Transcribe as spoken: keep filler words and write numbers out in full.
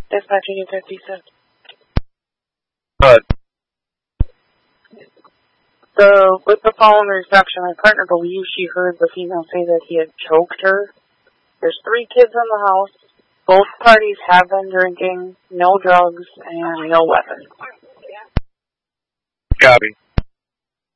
Dispatching at fifty-six. Good. So, with the phone reception, my partner believes she heard the female say that he had choked her. There's three kids in the house. Both parties have been drinking, no drugs, and no weapons. Copy.